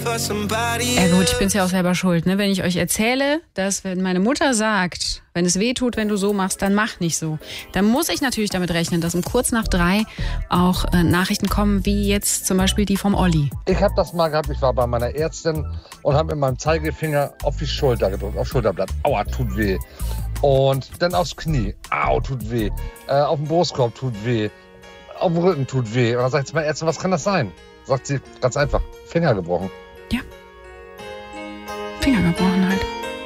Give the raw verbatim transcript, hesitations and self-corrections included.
Ja gut, ich bin's ja auch selber schuld, ne? Wenn ich euch erzähle, dass wenn meine Mutter sagt, wenn es weh tut, wenn du so machst, dann mach nicht so. Dann muss ich natürlich damit rechnen, dass um kurz nach drei auch äh, Nachrichten kommen, wie jetzt zum Beispiel die vom Olli. Ich habe das mal gehabt, ich war bei meiner Ärztin und habe mit meinem Zeigefinger auf die Schulter gedrückt, auf Schulterblatt. Aua, tut weh. Und dann aufs Knie. Au, tut weh. Äh, auf dem Brustkorb tut weh. Auf dem Rücken tut weh. Und dann sagt sie meine Ärztin, was kann das sein? Sagt sie, ganz einfach, Finger gebrochen. Ja. Finger gebrochen.